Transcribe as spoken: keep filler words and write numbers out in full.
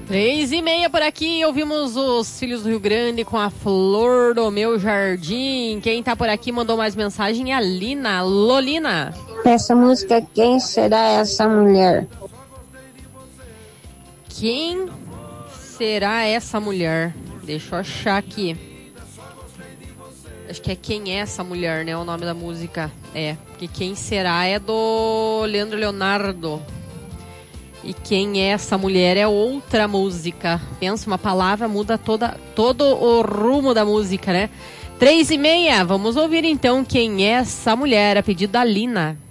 Três e meia por aqui, ouvimos os Filhos do Rio Grande com a Flor do Meu Jardim. Quem tá por aqui mandou mais mensagem é a Lina. Lolina. Essa música, quem será essa mulher? Quem será essa mulher? Deixa eu achar aqui. Acho que é Quem é essa mulher, né? O nome da música. É, porque Quem será é do Leandro Leonardo. E Quem é essa mulher é outra música. Pensa, uma palavra muda toda, todo o rumo da música, né? Três e meia, vamos ouvir então Quem é essa mulher, a pedido da Lina.